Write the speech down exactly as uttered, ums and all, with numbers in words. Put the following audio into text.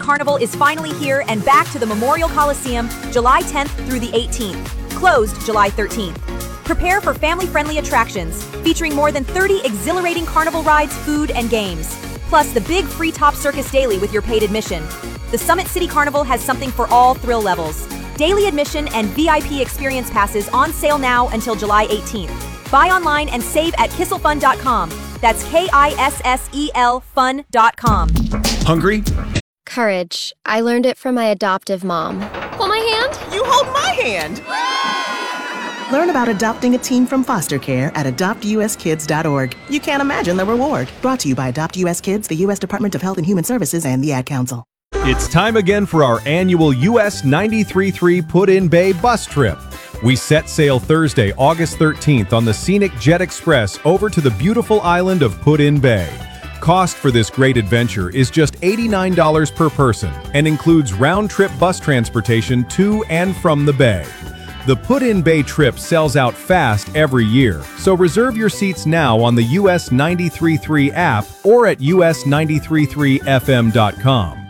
Carnival is finally here and back to the Memorial Coliseum July tenth through the eighteenth, closed July thirteenth. Prepare for family-friendly attractions featuring more than thirty exhilarating carnival rides, food, and games. Plus the big free Top Circus Daily with your paid admission. The Summit City Carnival has something for all thrill levels. Daily admission and V I P experience passes on sale now until July eighteenth. Buy online and save at kissel fun dot com. That's K I S S E L fun dot com. Hungry? Courage. I learned it from my adoptive mom. Hold my hand? You hold my hand! Learn about adopting a teen from foster care at adopt u s kids dot org. You can't imagine the reward. Brought to you by Adopt U S Kids, the U S Department of Health and Human Services, and the Ad Council. It's time again for our annual U S ninety-three point three Put-in Bay bus trip. We set sail Thursday, August thirteenth on the scenic Jet Express over to the beautiful island of Put-in Bay. Cost for this great adventure is just eighty-nine dollars per person and includes round-trip bus transportation to and from the bay. The Put-in Bay trip sells out fast every year, so reserve your seats now on the U S ninety-three point three app or at U S ninety-three point three F M dot com.